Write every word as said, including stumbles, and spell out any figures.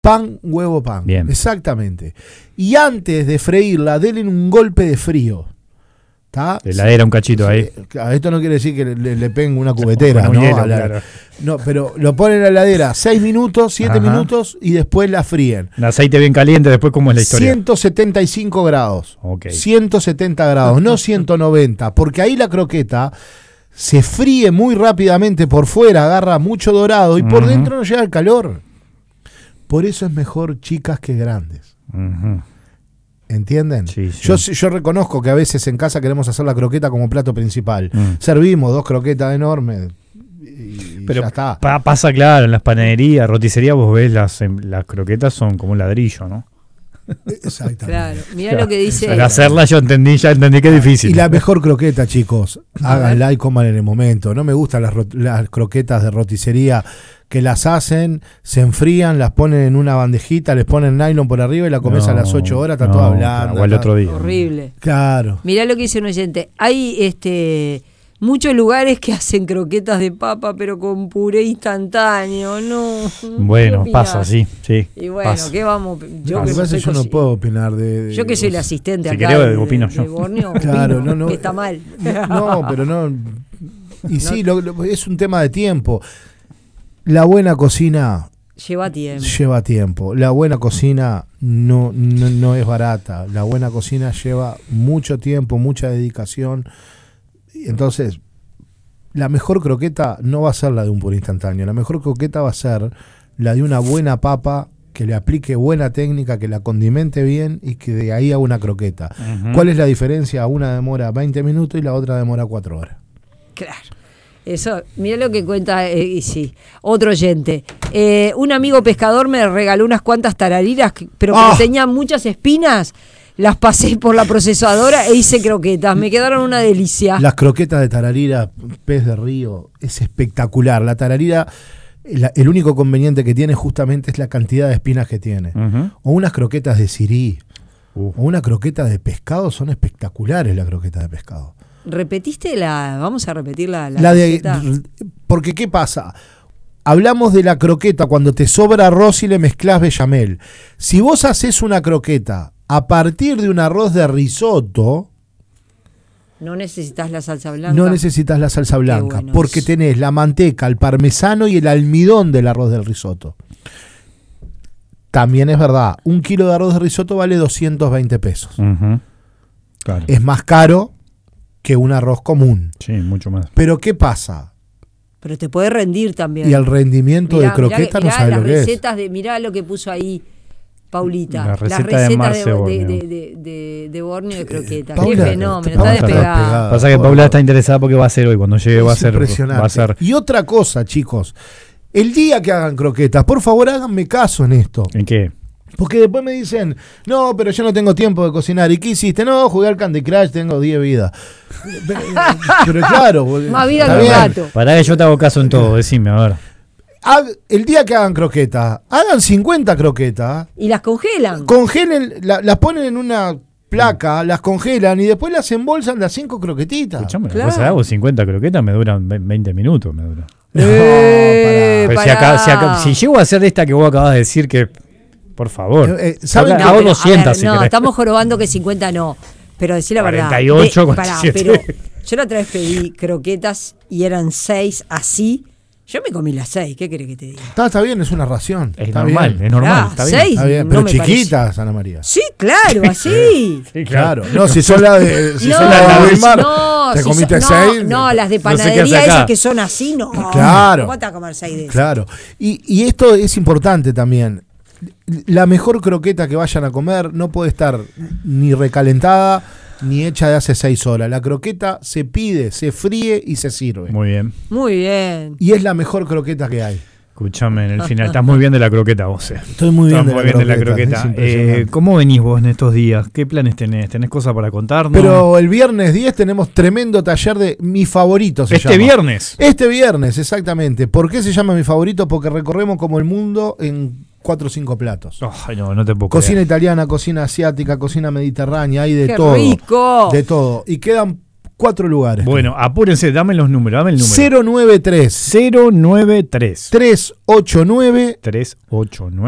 pan, huevo, pan. Bien. Exactamente. Y antes de freírla, denle un golpe de frío. ¿Tá? De heladera un cachito Sí, ahí. Esto no quiere decir que le, le peguen una cubetera, Con un ¿no? hielo, A la- claro. no, pero lo ponen en la heladera seis minutos, siete Ajá. minutos y después la fríen. Un aceite bien caliente, después cómo es la historia. ciento setenta y cinco grados. Ok. ciento setenta grados, no ciento noventa, porque ahí la croqueta se fríe muy rápidamente por fuera, agarra mucho dorado y por Ujú. dentro no llega el calor. Por eso es mejor chicas que grandes. Ujú. ¿Entienden? Sí, sí. Yo, yo reconozco que a veces en casa queremos hacer la croqueta como plato principal. Mm. Servimos dos croquetas enormes y Pero ya está. pa- pasa claro, en las panaderías, roticerías, vos ves las, em, las croquetas son como un ladrillo, ¿no? Exactamente. Claro, mirá lo que dice. Al hacerla yo entendí, ya entendí que es difícil. Y la mejor croqueta, chicos, háganla y coman en el momento. No me gustan las, rot- las croquetas de roticería que las hacen, se enfrían, las ponen en una bandejita, les ponen nylon por arriba y la comes No, a las ocho horas, está no, toda blanda. o al está- otro día. Horrible. Claro. Mirá lo que dice un oyente. Hay este muchos lugares que hacen croquetas de papa, pero con puré instantáneo. No. Bueno, ¿Qué pasa, opinás? sí, sí. Y bueno, pasa. ¿qué vamos? Yo Lo que que pasa es soy que yo no cosi- puedo opinar de... de- Yo que soy el asistente Si acá querés, de, opino de yo. Borneo, Claro, opino no, no. que está mal. No, pero no... Y sí, lo- lo- es un tema de tiempo. La buena cocina Lleva tiempo. lleva tiempo. La buena cocina no, no, no es barata. La buena cocina lleva mucho tiempo, mucha dedicación. Y entonces, la mejor croqueta no va a ser la de un puré instantáneo. La mejor croqueta va a ser la de una buena papa que le aplique buena técnica, que la condimente bien y que de ahí haga una croqueta. Ujú. ¿Cuál es la diferencia? Una demora veinte minutos y la otra demora cuatro horas. Claro. Eso, mira lo que cuenta, eh, y sí, otro oyente. Eh, un amigo pescador me regaló unas cuantas tarariras, que- pero como ¡Ah! tenían muchas espinas, las pasé por la procesadora e hice croquetas. Me quedaron una delicia. Las croquetas de tararira, pez de río, es espectacular. La tararira, la- el único conveniente que tiene justamente es la cantidad de espinas que tiene. Ujú. O unas croquetas de sirí, Uh. o una croqueta de pescado, son espectaculares las croquetas de pescado. ¿Repetiste la, vamos a repetir la, la La de, receta? porque ¿qué pasa? Hablamos de la croqueta cuando te sobra arroz y le mezclás bechamel. Si vos haces una croqueta a partir de un arroz de risotto, No necesitas la salsa blanca. no necesitas la salsa blanca, bueno porque eso. tenés la manteca, el parmesano y el almidón del arroz del risotto. También es verdad, un kilo de arroz de risotto vale doscientos veinte pesos. Ujú. Claro. Es más caro que un arroz común. Sí, mucho más. Pero ¿qué pasa? Pero te puede rendir también. Y el rendimiento Mirá, de croqueta mirá, no sabe mirá lo las que es. recetas de, mirá lo que puso ahí Paulita. La Las receta de recetas Marce de, Borneo. de, de, de, de Borneo de croquetas. Paula, Qué fenómeno, Paula está está despegada. despegada. Pasa que Paula está interesada porque va a ser hoy. Cuando llegue va a Es ser. impresionante. Va a ser. Y otra cosa, chicos. El día que hagan croquetas, por favor háganme caso en esto. ¿En qué? Porque después me dicen, no, pero yo no tengo tiempo de cocinar. ¿Y qué hiciste? No, jugué al Candy Crush, tengo diez vidas. Pero claro, Más vida está que un bien. gato. Pará que yo te hago caso en todo, decime, a ver. Hag- el día que hagan croquetas, hagan cincuenta croquetas, Y las congelan. congelen, la- las ponen en una placa, las congelan y después las embolsan de a cinco croquetitas. Escuchame una Claro. cosa, hago cincuenta croquetas, me duran ve- veinte minutos. Me duran. No, Eh, Pero si, pará. acá, si, acá- si llego a hacer esta que vos acabas de decir que. Por favor. Eh, eh, ¿saben Habla- que- hago pero, a doscientas ver, si no, querés. estamos jorobando que cincuenta no. Pero decir la verdad. cuarenta y ocho, de- pará, cuarenta y siete. pero yo la otra vez pedí croquetas y eran seis así. Yo me comí las seis, ¿qué querés que te diga? Está, está bien, es una ración. Es está normal, bien. es normal. Ah, está bien. seis. Está bien, No pero me chiquitas, Ana María. Sí, claro, así. Sí, Claro, no, si son las de, si no, son las de Wilmar, no, te si comiste son- no, seis. No, las de No sé qué panadería hace acá. esas que son así, no. Claro. ¿Cómo te vas a comer seis de esas? Claro. Y, y esto es importante también. La mejor croqueta que vayan a comer no puede estar ni recalentada ni hecha de hace seis horas. La croqueta se pide, se fríe y se sirve. Muy bien. Muy bien. Y es la mejor croqueta que hay. Escuchame, en el final. Estás muy bien de la croqueta, vos. eh. Estoy muy bien, Estás de, muy la bien de la croqueta, croqueta. es impresionante. Eh, ¿Cómo venís vos en estos días? ¿Qué planes tenés? ¿Tenés cosas para contarnos? Pero el viernes diez tenemos tremendo taller de mi favorito. Se este llama. viernes. Este viernes, exactamente. ¿Por qué se llama mi favorito? Porque recorremos como el mundo en cuatro o cinco platos. Ay, no, no te puedo Cocina creer. italiana, cocina asiática, cocina mediterránea, hay de ¡Qué todo. rico! De todo. Y quedan cuatro lugares. Bueno, apúrense, dame los números, dame el número. cero nueve tres cero nueve tres tres ocho nueve tres ocho nueve